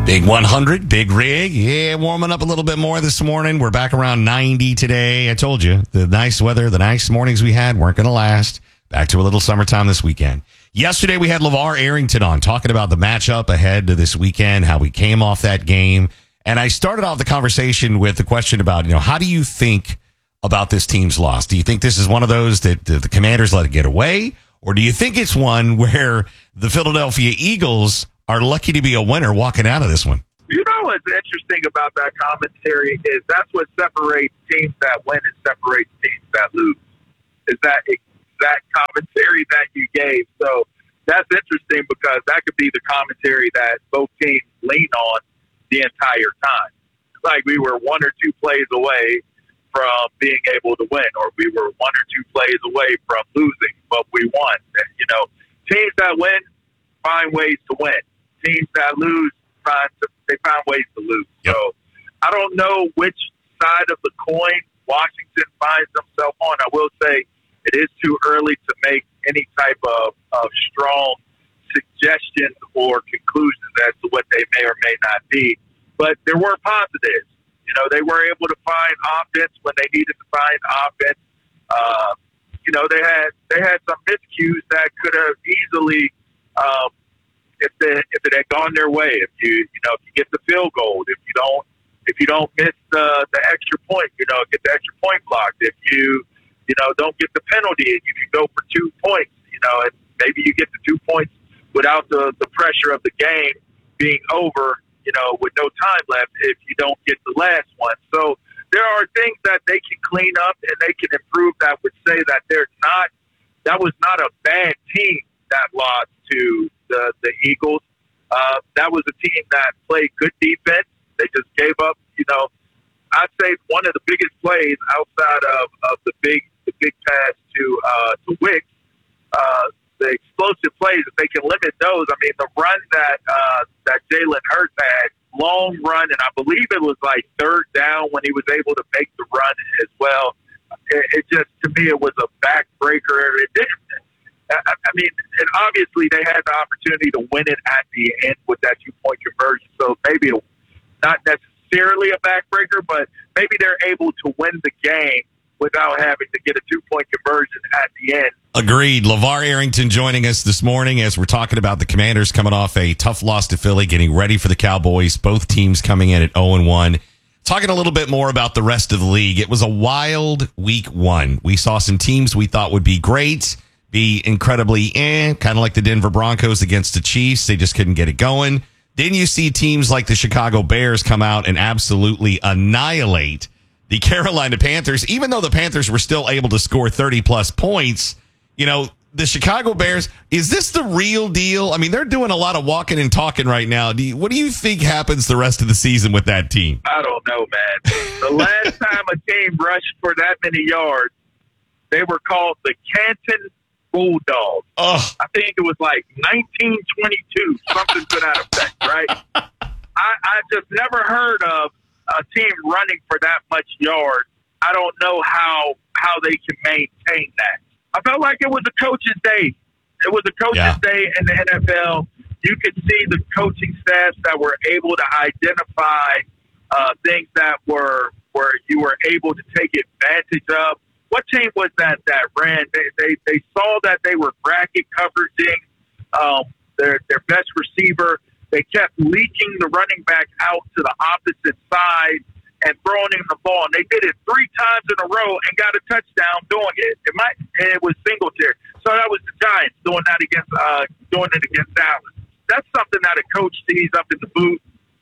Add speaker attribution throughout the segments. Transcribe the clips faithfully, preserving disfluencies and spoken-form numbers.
Speaker 1: Big one hundred, big rig. Yeah, warming up a little bit more this morning. We're back around ninety today. I told you, the nice weather, the nice mornings we had weren't going to last. Back to a little summertime this weekend. Yesterday, we had LeVar Arrington on talking about the matchup ahead to this weekend, how we came off that game. And I started off the conversation with the question about, you know, how do you think about this team's loss? Do you think this is one of those that the Commanders let it get away? Or do you think it's one where the Philadelphia Eagles are lucky to be a winner walking out of this one?
Speaker 2: You know what's interesting about that commentary is that's what separates teams that win and separates teams that lose, is that exact commentary that you gave. So that's interesting because that could be the commentary that both teams lean on the entire time. Like we were one or two plays away from being able to win, or we were one or two plays away from losing, but we won. And, you know, teams that win find ways to win. Teams that lose, find to, they find ways to lose.
Speaker 1: Yep.
Speaker 2: So I don't know which side of the coin Washington finds themselves on. I will say it is too early to make any type of, of strong suggestions or conclusions as to what they may or may not be. But there were positives. You know, they were able to find offense when they needed to find offense. Uh, you know, they had they had some miscues that could have easily um, If, they, if it had gone their way, if you you know if you get the field goal, if you don't if you don't miss the, the extra point, you know get the extra point blocked. If you you know don't get the penalty and you can go for two points, you know, and maybe you get the two points without the, the pressure of the game being over, you know, with no time left. If you don't get the last one, so there are things that they can clean up and they can improve. That would say that they're not that was not a bad team that lost to the, the Eagles. Uh, that was a team that played good defense. They just gave up, you know, I'd say one of the biggest plays outside of, of the big the big pass to uh, to Wicks, uh, the explosive plays, if they can limit those. I mean, the run that uh, that Jalen Hurts had, long run, and I believe it was like third down when he was able to make the run as well. It, it just, to me, it was a backbreaker. It didn't. I mean, and obviously they had the opportunity to win it at the end with that two-point conversion. So maybe not necessarily a backbreaker, but maybe they're able to win the game without having to get a two-point conversion at the end.
Speaker 1: Agreed. LeVar Arrington joining us this morning as we're talking about the Commanders coming off a tough loss to Philly, getting ready for the Cowboys. Both teams coming in at oh and one. Talking a little bit more about the rest of the league. It was a wild week one. We saw some teams we thought would be great, be incredibly eh, kind of like the Denver Broncos against the Chiefs. They just couldn't get it going. Then you see teams like the Chicago Bears come out and absolutely annihilate the Carolina Panthers, even though the Panthers were still able to score thirty plus points. You know, the Chicago Bears, is this the real deal? I mean, they're doing a lot of walking and talking right now. Do you, what do you think happens the rest of the season with that team?
Speaker 2: I don't know, man. The last time a team rushed for that many yards, they were called the Canton Bulldogs.
Speaker 1: Oh.
Speaker 2: I think it was like nineteen twenty-two, something to that effect, right? I, I just never heard of a team running for that much yards. I don't know how how they can maintain that. I felt like it was a coach's day. It was a coach's
Speaker 1: yeah.
Speaker 2: day in the N F L. You could see the coaching staffs that were able to identify uh, things that were where you were able to take advantage of. What team was that that ran? They they, they saw that they were bracket coveraging um, their their best receiver. They kept leaking the running back out to the opposite side and throwing him the ball. And they did it three times in a row and got a touchdown doing it. It might and it was Singletary. So that was the Giants doing that against uh, doing it against Dallas. That's something that a coach sees up in the booth.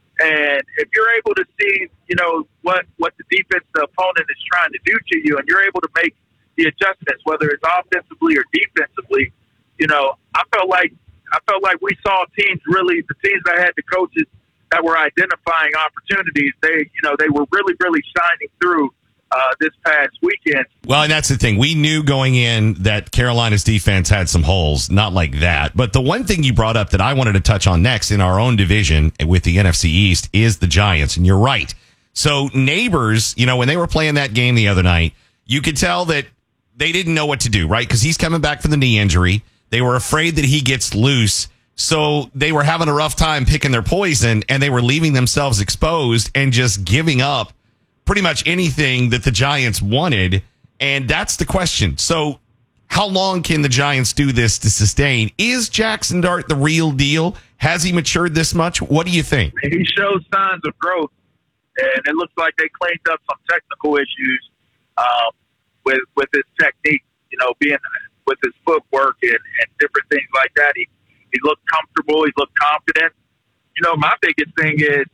Speaker 2: And if you're able to see, you know, what, what the defense, the opponent is trying to do to you, and you're able to make the adjustments, whether it's offensively or defensively, you know, I felt like I felt like we saw teams really, the teams that had the coaches that were identifying opportunities, they, you know, they were really, really shining through uh, this past weekend.
Speaker 1: Well, and that's the thing. We knew going in that Carolina's defense had some holes, not like that. But the one thing you brought up that I wanted to touch on next in our own division with the N F C East is the Giants. And you're right. So Neighbors, you know, when they were playing that game the other night, you could tell that they didn't know what to do, right? Because he's coming back from the knee injury. They were afraid that he gets loose. So they were having a rough time picking their poison, and they were leaving themselves exposed and just giving up pretty much anything that the Giants wanted. And that's the question. So how long can the Giants do this to sustain? Is Jackson Dart the real deal? Has he matured this much? What do you think?
Speaker 2: He shows signs of growth, and it looks like they cleaned up some technical issues um, with with his technique, you know, being with his footwork and, and different things like that. He, he looked comfortable. He looked confident. You know, my biggest thing is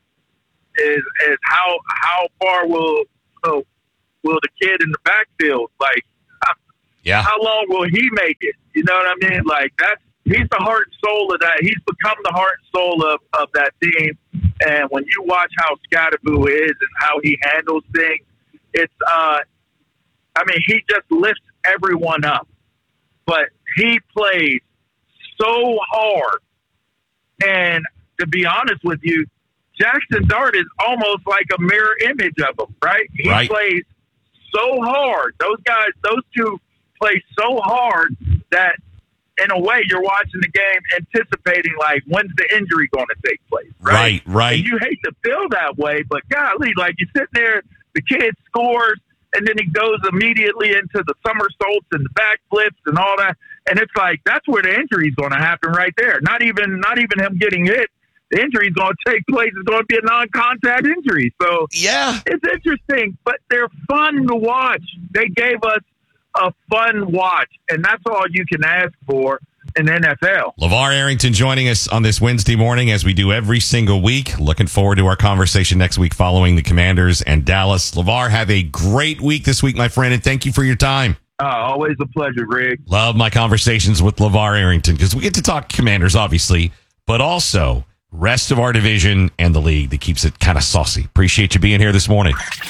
Speaker 2: is is how how far will will, will the kid in the backfield, like, how,
Speaker 1: yeah.
Speaker 2: how long will he make it? You know what I mean? Like, that's he's the heart and soul of that. He's become the heart and soul of, of that team. And when you watch how Scatterboo is and how he handles things, it's, uh, I mean, he just lifts everyone up. But he plays so hard. And to be honest with you, Jackson Dart is almost like a mirror image of him, right? He
Speaker 1: right.
Speaker 2: plays so hard. Those guys, those two play so hard that, in a way, you're watching the game anticipating, like, when's the injury going to take place, right?
Speaker 1: Right, right.
Speaker 2: And you hate to feel that way, but golly, like, you sit there, the kid scores, and then he goes immediately into the somersaults and the backflips and all that, and it's like, that's where the injury is going to happen right there. Not even, not even him getting hit. The injury is going to take place. It's going to be a non-contact injury. So
Speaker 1: yeah,
Speaker 2: it's interesting, but they're fun to watch. They gave us a fun watch, and that's all you can ask for in N F L.
Speaker 1: LeVar Arrington joining us on this Wednesday morning, as we do every single week. Looking forward to our conversation next week following the Commanders and Dallas. LeVar, have a great week this week, my friend, and thank you for your time.
Speaker 2: Uh, always a pleasure, Greg.
Speaker 1: Love my conversations with LeVar Arrington because we get to talk Commanders, obviously, but also rest of our division and the league that keeps it kind of saucy. Appreciate you being here this morning.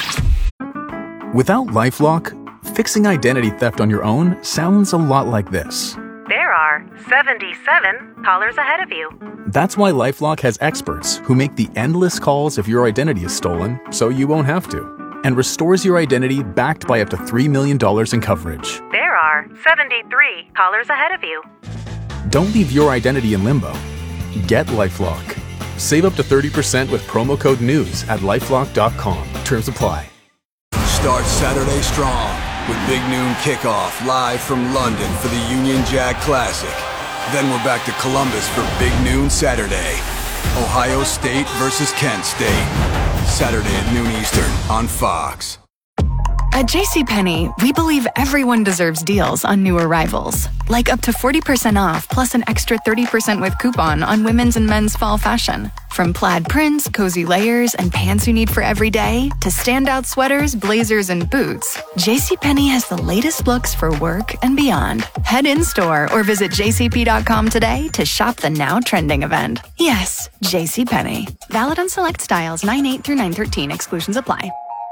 Speaker 3: Without LifeLock, fixing identity theft on your own sounds a lot like this.
Speaker 4: There are seventy-seven callers ahead of you.
Speaker 3: That's why LifeLock has experts who make the endless calls if your identity is stolen, so you won't have to, and restores your identity backed by up to three million dollars in coverage.
Speaker 4: There are seventy-three callers ahead of you.
Speaker 3: Don't leave your identity in limbo. Get LifeLock. Save up to thirty percent with promo code NEWS at lifelock dot com. Terms apply.
Speaker 5: Start Saturday strong with Big Noon Kickoff live from London for the Union Jack Classic. Then we're back to Columbus for Big Noon Saturday. Ohio State versus Kent State. Saturday at noon Eastern on Fox.
Speaker 6: At JCPenney, we believe everyone deserves deals on new arrivals, like up to forty percent off plus an extra thirty percent with coupon on women's and men's fall fashion. From plaid prints, cozy layers, and pants you need for every day, to standout sweaters, blazers, and boots, JCPenney has the latest looks for work and beyond. Head in-store or visit j c p dot com today to shop the now trending event. Yes, JCPenney. Valid on select styles nine eight through nine thirteen. Exclusions apply.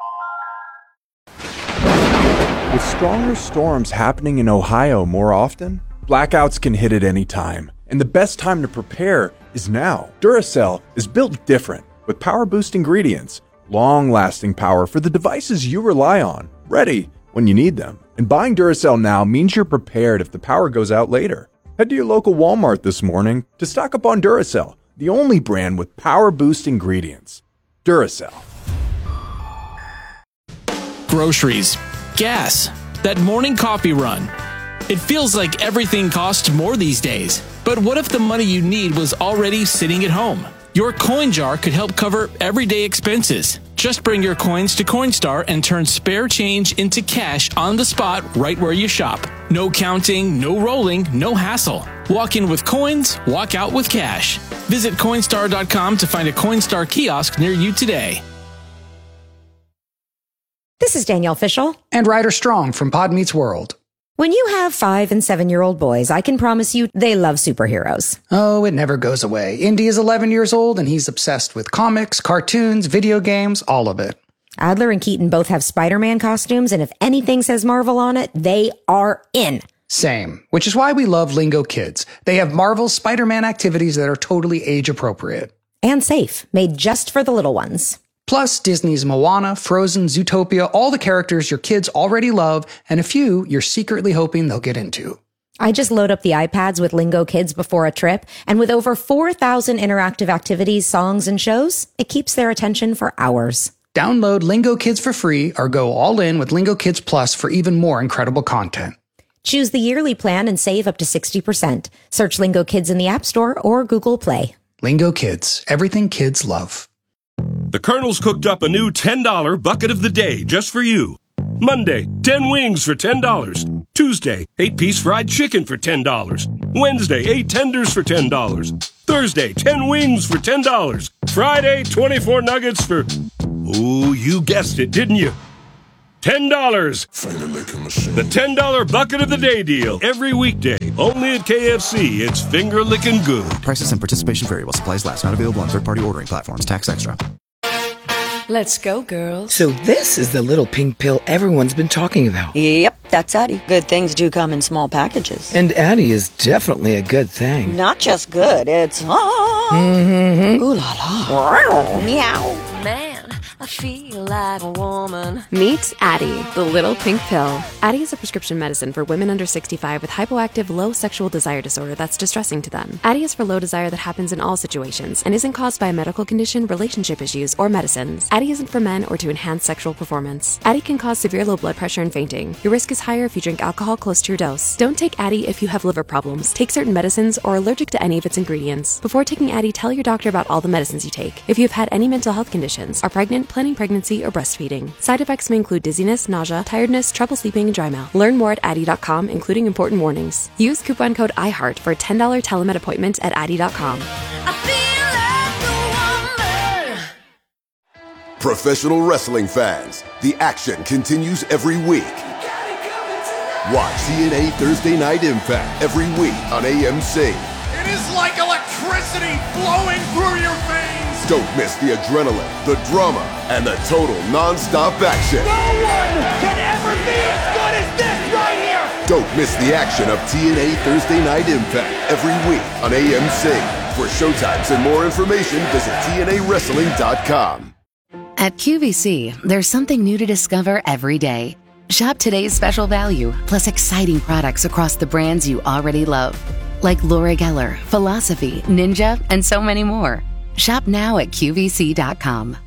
Speaker 7: With stronger storms happening in Ohio more often, blackouts can hit at any time, and the best time to prepare is now. Duracell is built different, with power-boost ingredients, long-lasting power for the devices you rely on, ready when you need them. And buying Duracell now means you're prepared if the power goes out later. Head to your local Walmart this morning to stock up on Duracell, the only brand with power-boost ingredients. Duracell.
Speaker 8: Groceries, gas, that morning coffee run. It feels like everything costs more these days. But what if the money you need was already sitting at home? Your coin jar could help cover everyday expenses. Just bring your coins to Coinstar and turn spare change into cash on the spot right where you shop. No counting, no rolling, no hassle. Walk in with coins, walk out with cash. Visit Coinstar dot com to find a Coinstar kiosk near you today.
Speaker 9: This is Danielle Fishel.
Speaker 10: And Ryder Strong from Pod Meets World.
Speaker 9: When you have five and seven-year-old boys, I can promise you they love superheroes.
Speaker 10: Oh, it never goes away. Indy is eleven years old, and he's obsessed with comics, cartoons, video games, all of it.
Speaker 9: Adler and Keaton both have Spider-Man costumes, and if anything says Marvel on it, they are in.
Speaker 10: Same, which is why we love Lingo Kids. They have Marvel's Spider-Man activities that are totally age-appropriate.
Speaker 9: And safe, made just for the little ones.
Speaker 10: Plus, Disney's Moana, Frozen, Zootopia, all the characters your kids already love, and a few you're secretly hoping they'll get into.
Speaker 9: I just load up the iPads with Lingo Kids before a trip, and with over four thousand interactive activities, songs, and shows, it keeps their attention for hours.
Speaker 10: Download Lingo Kids for free or go all in with Lingo Kids Plus for even more incredible content.
Speaker 9: Choose the yearly plan and save up to sixty percent. Search Lingo Kids in the App Store or Google Play.
Speaker 10: Lingo Kids, everything kids love.
Speaker 11: The Colonel's cooked up a new ten dollar bucket of the day just for you. Monday, ten wings for ten dollars. Tuesday, eight piece fried chicken for ten dollars. Wednesday, eight tenders for ten dollars. Thursday, ten wings for ten dollars. Friday, twenty-four nuggets for... Ooh, you guessed it, didn't you? ten dollars. The ten dollar bucket of the day deal. Every weekday. Only at K F C. It's finger licking good.
Speaker 12: Prices and participation vary while supplies last. Not available on third-party ordering platforms. Tax extra.
Speaker 13: Let's go, girls. So this is the little pink pill everyone's been talking about.
Speaker 14: Yep, that's Addie. Good things do come in small packages.
Speaker 13: And Addie is definitely a good thing.
Speaker 14: Not just good, it's... Ah.
Speaker 13: Mm-hmm.
Speaker 14: Ooh la la. Meow.
Speaker 15: Man, I feel like a woman.
Speaker 16: Meet Addie, the little pink pill. Addie is a prescription medicine for women under sixty-five with hypoactive low sexual desire disorder that's distressing to them. Addie is for low desire that happens in all situations and isn't caused by a medical condition, relationship issues, or medicines. Addie isn't for men or to enhance sexual performance. Addie can cause severe low blood pressure and fainting. Your risk is higher if you drink alcohol close to your dose. Don't take Addie if you have liver problems, take certain medicines, or are allergic to any of its ingredients. Before taking Addie, tell your doctor about all the medicines you take. If you have had any mental health conditions, are pregnant, planning pregnancy, or breastfeeding. Side effects may include dizziness, nausea, tiredness, trouble sleeping, and dry mouth. Learn more at Addie dot com, including important warnings. Use coupon code iHeart for a ten dollar telemed appointment at Addie dot com.
Speaker 17: Professional wrestling fans, the action continues every week. Watch T N A Thursday Night Impact every week on A M C.
Speaker 18: It is like electricity flowing through your veins.
Speaker 17: Don't miss the adrenaline, the drama, and the total non-stop action.
Speaker 18: No one can ever be as good as this right here.
Speaker 17: Don't miss the action of T N A Thursday Night Impact every week on A M C. For showtimes and more information, visit T N A wrestling dot com.
Speaker 19: At Q V C, there's something new to discover every day. Shop today's special value, plus exciting products across the brands you already love. Like Laura Geller, Philosophy, Ninja, and so many more. Shop now at Q V C dot com.